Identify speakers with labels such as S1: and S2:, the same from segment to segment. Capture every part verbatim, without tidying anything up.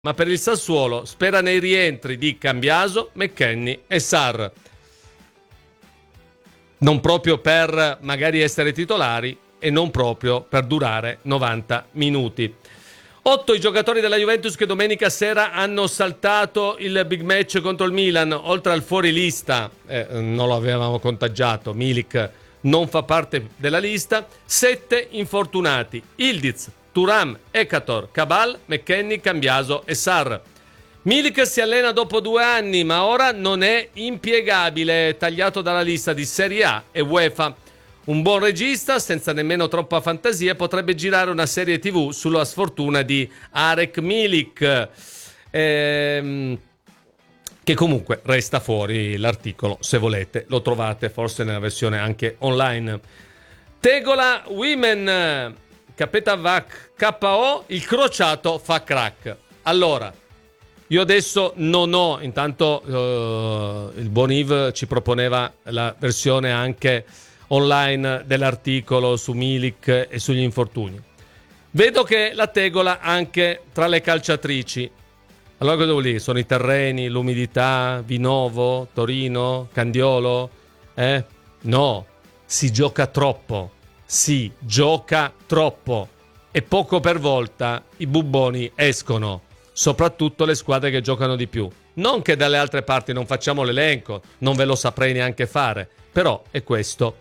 S1: ma per il Sassuolo spera nei rientri di Cambiaso, McKennie e Sarr. Non proprio per magari essere titolari e non proprio per durare novanta minuti. Otto i giocatori della Juventus che domenica sera hanno saltato il big match contro il Milan, oltre al fuorilista, eh, non lo avevamo contagiato, Milik non fa parte della lista, sette infortunati, Ildiz, Thuram, Ekator, Cabal, McKennie, Cambiaso e Sarr. Milik si allena dopo due anni, ma ora non è impiegabile, tagliato dalla lista di Serie A e UEFA. Un buon regista, senza nemmeno troppa fantasia, potrebbe girare una serie tivù sulla sfortuna di Arek Milik, ehm, che comunque resta fuori l'articolo, se volete. Lo trovate forse nella versione anche online. Tegola Women, Capetavac K O, il crociato fa crack. Allora, io adesso non ho, intanto uh, il buon Yves ci proponeva la versione anche online dell'articolo su Milik e sugli infortuni. Vedo che la tegola anche tra le calciatrici. Allora cosa vuol dire? Sono i terreni, l'umidità, Vinovo, Torino, Candiolo? Eh? No, si gioca troppo. Si gioca troppo. E poco per volta i bubboni escono. Soprattutto le squadre che giocano di più. Non che dalle altre parti non facciamo l'elenco, non ve lo saprei neanche fare, però è questo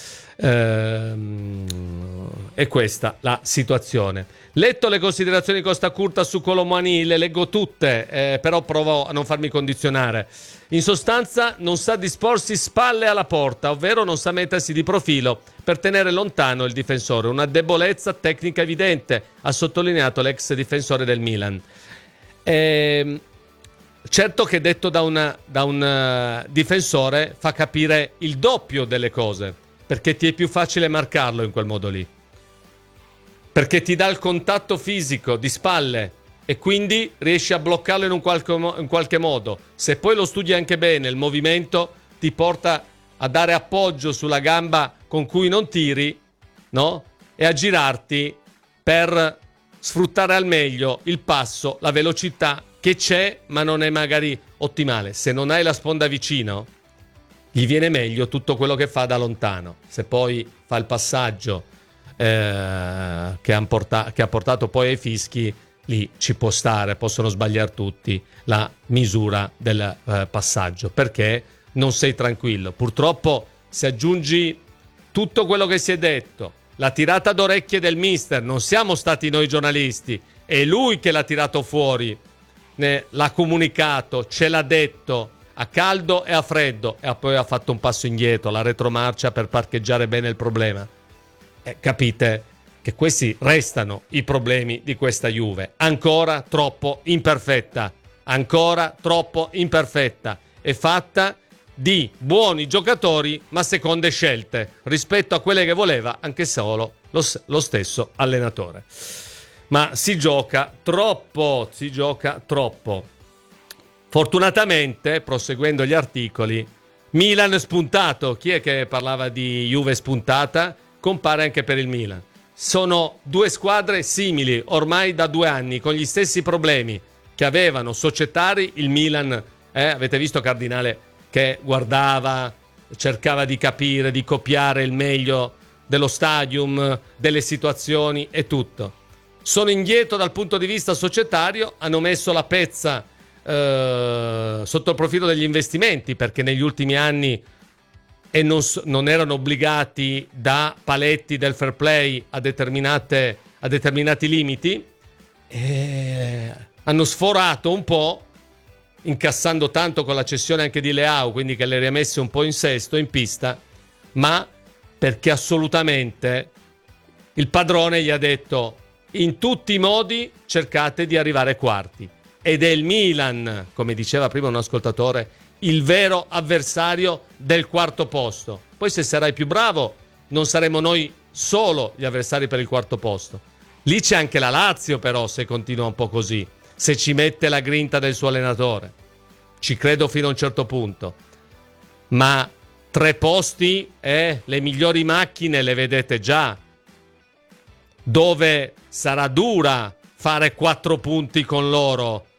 S1: ehm, è questa la situazione. Letto le considerazioni di Costa Curta su Colomani, le leggo tutte, eh, però provo a non farmi condizionare. In sostanza non sa disporsi spalle alla porta, ovvero non sa mettersi di profilo per tenere lontano il difensore, una debolezza tecnica evidente, ha sottolineato l'ex difensore del Milan. Eh, certo che detto da, una, da un uh, difensore fa capire il doppio delle cose, perché ti è più facile marcarlo in quel modo lì, perché ti dà il contatto fisico di spalle e quindi riesci a bloccarlo in un qualche, in qualche modo. Se poi lo studi anche bene, il movimento ti porta a dare appoggio sulla gamba con cui non tiri, no? E a girarti per sfruttare al meglio il passo, la velocità che c'è, ma non è magari ottimale. Se non hai la sponda vicino, gli viene meglio tutto quello che fa da lontano. Se poi fa il passaggio eh, che, han porta- che ha portato poi ai fischi, lì ci può stare, possono sbagliare tutti la misura del eh, passaggio, perché non sei tranquillo. Purtroppo, se aggiungi tutto quello che si è detto, la tirata d'orecchie del mister, non siamo stati noi giornalisti, è lui che l'ha tirato fuori, ne, l'ha comunicato, ce l'ha detto a caldo e a freddo, e poi ha fatto un passo indietro, la retromarcia per parcheggiare bene il problema. Eh, capite che questi restano i problemi di questa Juve, ancora troppo imperfetta, ancora troppo imperfetta, è fatta di buoni giocatori ma seconde scelte rispetto a quelle che voleva anche solo lo, lo stesso allenatore. Ma si gioca troppo, si gioca troppo. Fortunatamente, proseguendo gli articoli, Milan spuntato. Chi è che parlava di Juve spuntata? Compare anche per il Milan. Sono due squadre simili ormai da due anni, con gli stessi problemi che avevano societari. Il Milan, eh, avete visto Cardinale che guardava, cercava di capire, di copiare il meglio dello stadium, delle situazioni e tutto. Sono indietro dal punto di vista societario, hanno messo la pezza eh, sotto il profilo degli investimenti, perché negli ultimi anni e non, non erano obbligati da paletti del fair play a, determinate, a determinati limiti, e hanno sforato un po', incassando tanto con la cessione anche di Leao, quindi che le rimesse un po' in sesto, in pista, ma perché assolutamente il padrone gli ha detto: in tutti i modi cercate di arrivare quarti. Ed è il Milan, come diceva prima un ascoltatore, il vero avversario del quarto posto. Poi se sarai più bravo non saremo noi solo gli avversari per il quarto posto. Lì c'è anche la Lazio, però, se continua un po' così, se ci mette la grinta del suo allenatore. Ci credo fino a un certo punto. Ma tre posti, eh, le migliori macchine le vedete già. Dove sarà dura fare quattro punti con loro.